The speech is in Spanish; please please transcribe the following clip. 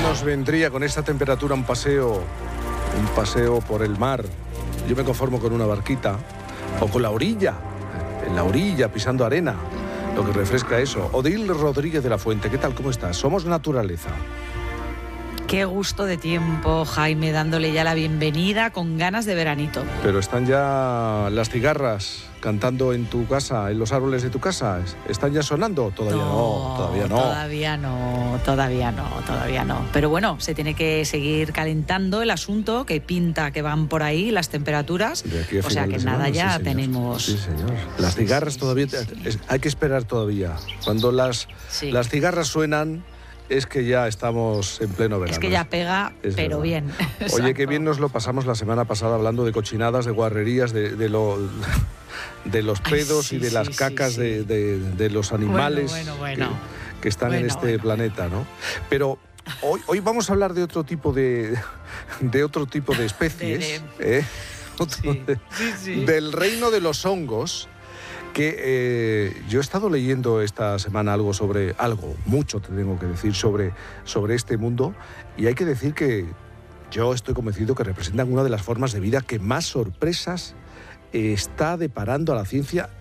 bien nos vendría con esta temperatura un paseo por el mar. Yo me conformo con una barquita o con la orilla, en la orilla pisando arena, lo que refresca eso. Odil Rodríguez de la Fuente, ¿qué tal? ¿Cómo estás? Somos naturaleza. Qué gusto de tiempo, Jaime, dándole ya la bienvenida con ganas de veranito. Pero están ya las cigarras cantando en tu casa, en los árboles de tu casa. ¿Están ya sonando? Todavía no. Pero bueno, se tiene que seguir calentando el asunto, que pinta que van por ahí las temperaturas. O sea que nada, ya tenemos... Sí, señor. Las cigarras todavía... Hay que esperar todavía. Cuando las cigarras suenan... Es que ya estamos en pleno verano. Es que ya pega, pero bien. Oye, qué bien nos lo pasamos la semana pasada hablando de cochinadas, de guarrerías, de los pedos y de las cacas de los animales que están en este planeta, ¿no? Pero hoy vamos a hablar de otro tipo de especies, del reino de los hongos. Que yo he estado leyendo esta semana mucho te tengo que decir sobre este mundo, y hay que decir que yo estoy convencido que representan una de las formas de vida que más sorpresas está deparando a la ciencia